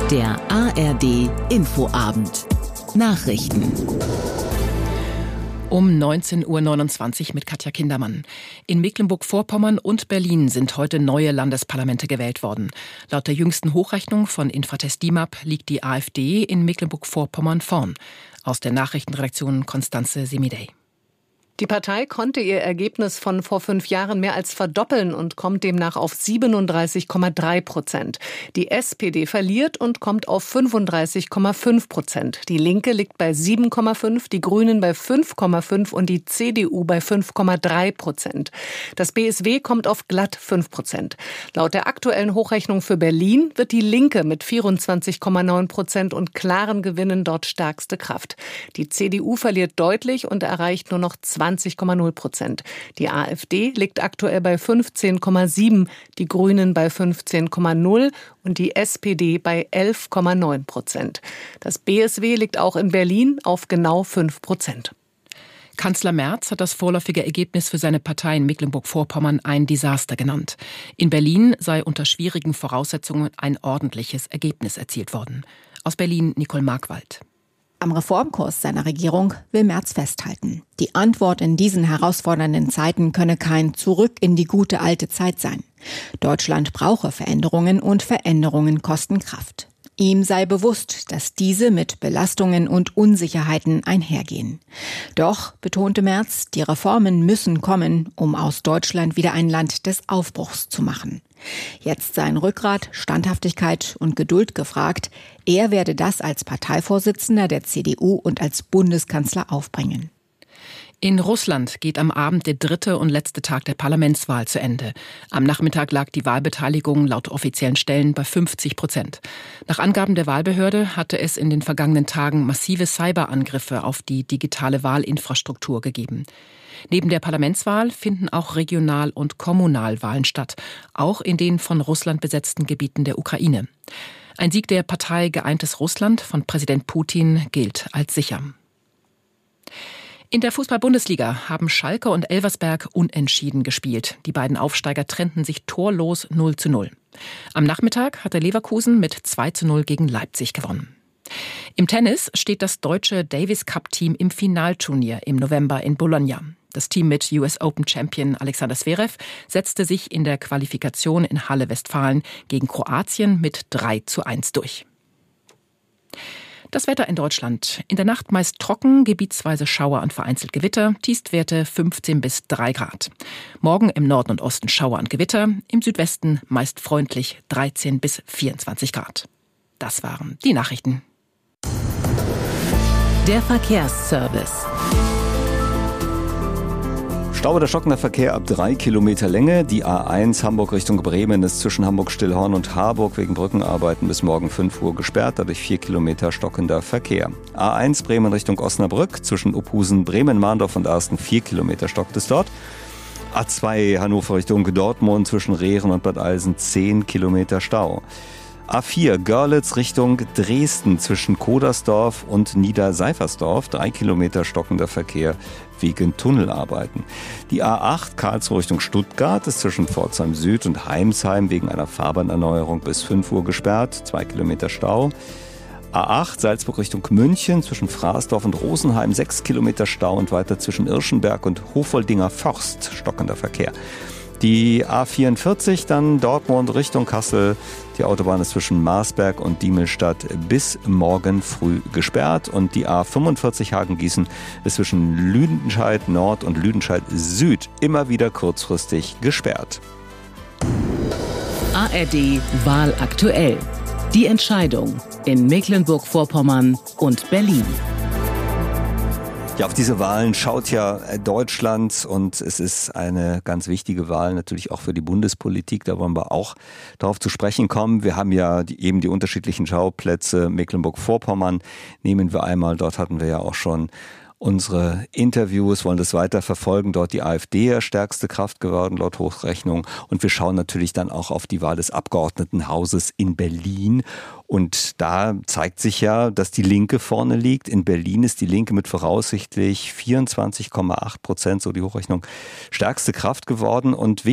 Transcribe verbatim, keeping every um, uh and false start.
Der A R D Infoabend. Nachrichten. Um neunzehn Uhr neunundzwanzig mit Katja Kindermann. In Mecklenburg-Vorpommern und Berlin sind heute neue Landesparlamente gewählt worden. Laut der jüngsten Hochrechnung von Infratest DIMAP liegt die AfD in Mecklenburg-Vorpommern vorn. Aus der Nachrichtenredaktion Constanze Semidey. Die Partei konnte ihr Ergebnis von vor fünf Jahren mehr als verdoppeln und kommt demnach auf siebenunddreißig Komma drei Prozent. Die S P D verliert und kommt auf fünfunddreißig Komma fünf Prozent. Die Linke liegt bei sieben Komma fünf, die Grünen bei fünf Komma fünf und die C D U bei fünf Komma drei Prozent. Das B S W kommt auf glatt fünf Prozent. Laut der aktuellen Hochrechnung für Berlin wird die Linke mit vierundzwanzig Komma neun Prozent und klaren Gewinnen dort stärkste Kraft. Die C D U verliert deutlich und erreicht nur noch zwanzig Komma null Prozent. Die AfD liegt aktuell bei fünfzehn Komma sieben, die Grünen bei fünfzehn Komma null und die S P D bei elf Komma neun Prozent. Das B S W liegt auch in Berlin auf genau fünf Prozent. Kanzler Merz hat das vorläufige Ergebnis für seine Partei in Mecklenburg-Vorpommern ein Desaster genannt. In Berlin sei unter schwierigen Voraussetzungen ein ordentliches Ergebnis erzielt worden. Aus Berlin Nicole Markwald. Am Reformkurs seiner Regierung will Merz festhalten. Die Antwort in diesen herausfordernden Zeiten könne kein Zurück in die gute alte Zeit sein. Deutschland brauche Veränderungen und Veränderungen kosten Kraft. Ihm sei bewusst, dass diese mit Belastungen und Unsicherheiten einhergehen. Doch, betonte Merz, die Reformen müssen kommen, um aus Deutschland wieder ein Land des Aufbruchs zu machen. Jetzt seien Rückgrat, Standhaftigkeit und Geduld gefragt. Er werde das als Parteivorsitzender der C D U und als Bundeskanzler aufbringen. In Russland geht am Abend der dritte und letzte Tag der Parlamentswahl zu Ende. Am Nachmittag lag die Wahlbeteiligung laut offiziellen Stellen bei fünfzig Prozent. Nach Angaben der Wahlbehörde hatte es in den vergangenen Tagen massive Cyberangriffe auf die digitale Wahlinfrastruktur gegeben. Neben der Parlamentswahl finden auch Regional- und Kommunalwahlen statt, auch in den von Russland besetzten Gebieten der Ukraine. Ein Sieg der Partei Geeintes Russland von Präsident Putin gilt als sicher. In der Fußball-Bundesliga haben Schalke und Elversberg unentschieden gespielt. Die beiden Aufsteiger trennten sich torlos null zu null. Am Nachmittag hatte Leverkusen mit zwei zu null gegen Leipzig gewonnen. Im Tennis steht das deutsche Davis-Cup-Team im Finalturnier im November in Bologna. Das Team mit U S Open-Champion Alexander Zverev setzte sich in der Qualifikation in Halle Westfalen gegen Kroatien mit drei zu eins durch. Das Wetter in Deutschland. In der Nacht meist trocken, gebietsweise Schauer und vereinzelt Gewitter, Tiefstwerte fünfzehn bis drei Grad. Morgen im Norden und Osten Schauer und Gewitter, im Südwesten meist freundlich dreizehn bis vierundzwanzig Grad. Das waren die Nachrichten. Der Verkehrsservice. Stau oder stockender Verkehr ab drei Kilometer Länge. Die A eins Hamburg Richtung Bremen ist zwischen Hamburg-Stillhorn und Harburg wegen Brückenarbeiten bis morgen fünf Uhr gesperrt, dadurch vier Kilometer stockender Verkehr. A eins Bremen Richtung Osnabrück zwischen Uphusen, Bremen, Mahndorf und Arsten vier Kilometer stockt es dort. A zwei Hannover Richtung Dortmund zwischen Rehren und Bad Eilsen zehn Kilometer Stau. A vier Görlitz Richtung Dresden zwischen Kodersdorf und Niederseifersdorf drei Kilometer stockender Verkehr wegen Tunnelarbeiten. Die A acht Karlsruhe Richtung Stuttgart ist zwischen Pforzheim Süd und Heimsheim wegen einer Fahrbahnerneuerung bis fünf Uhr gesperrt, zwei Kilometer Stau. A acht Salzburg Richtung München zwischen Fraßdorf und Rosenheim sechs Kilometer Stau und weiter zwischen Irschenberg und Hofoldinger Forst stockender Verkehr. Die A vierundvierzig dann Dortmund Richtung Kassel. Die Autobahn ist zwischen Marsberg und Diemelstadt bis morgen früh gesperrt. Und die A fünfundvierzig Hagen-Gießen ist zwischen Lüdenscheid Nord und Lüdenscheid Süd immer wieder kurzfristig gesperrt. A R D Wahl aktuell. Die Entscheidung in Mecklenburg-Vorpommern und Berlin. Ja, auf diese Wahlen schaut ja Deutschland und es ist eine ganz wichtige Wahl natürlich auch für die Bundespolitik. Da wollen wir auch darauf zu sprechen kommen. Wir haben ja die, eben die unterschiedlichen Schauplätze. Mecklenburg-Vorpommern nehmen wir einmal. Dort hatten wir ja auch schon unsere Interviews, wollen das weiter verfolgen. Dort die AfD ja stärkste Kraft geworden, laut Hochrechnung. Und wir schauen natürlich dann auch auf die Wahl des Abgeordnetenhauses in Berlin. Und da zeigt sich ja, dass die Linke vorne liegt. In Berlin ist die Linke mit voraussichtlich vierundzwanzig Komma acht Prozent, so die Hochrechnung, stärkste Kraft geworden. Und